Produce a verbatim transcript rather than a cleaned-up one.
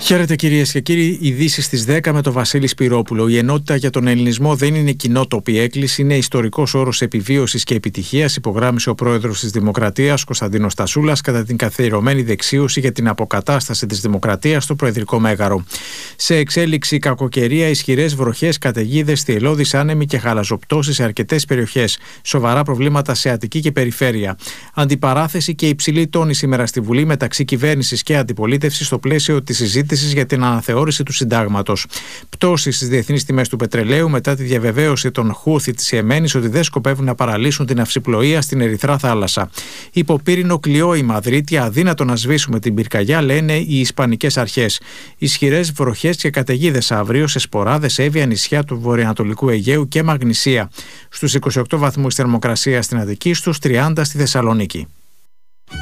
Χαίρετε κυρίες και κύριοι, ειδήσεις στις δέκα με τον Βασίλη Σπυρόπουλο. Η ενότητα για τον ελληνισμό δεν είναι κοινότοπη έκκληση, είναι ιστορικός όρος επιβίωσης και επιτυχίας, υπογράμμισε ο πρόεδρος της Δημοκρατίας, Κωνσταντίνος Στασούλας, κατά την καθιερωμένη δεξίωση για την αποκατάσταση της δημοκρατίας στο Προεδρικό Μέγαρο. Σε εξέλιξη κακοκαιρία, ισχυρές βροχές, καταιγίδες, θυελλώδεις άνεμοι και χαλαζοπτώσεις σε αρκετές περιοχές. Σοβαρά προβλήματα σε Αττική και περιφέρεια. Αντιπαράθεση και υψηλή τόνη σήμερα στη Βουλή μεταξύ κυβέρνησης και αντιπολίτευσης στο πλαίσιο της συζήτησης για την αναθεώρηση του συντάγματος. Πτώση στις διεθνείς τιμές του πετρελαίου μετά τη διαβεβαίωση των Χούθι της Ιεμένης ότι δεν σκοπεύουν να παραλύσουν την ναυσιπλοεία στην Ερυθρά θάλασσα. Υποπύρινο κλειό η Μαδρίτη, αδύνατο να σβήσουμε την πυρκαγιά, λένε οι Ισπανικές αρχές. Ισχυρές βροχές και καταιγίδες αύριο σε Σποράδες, Εύβοια, νησιά του βορειοανατολικού Αιγαίου και Μαγνησία. Στους είκοσι οκτώ βαθμούς θερμοκρασία στην Αττική, στους τριάντα στη Θεσσαλονίκη.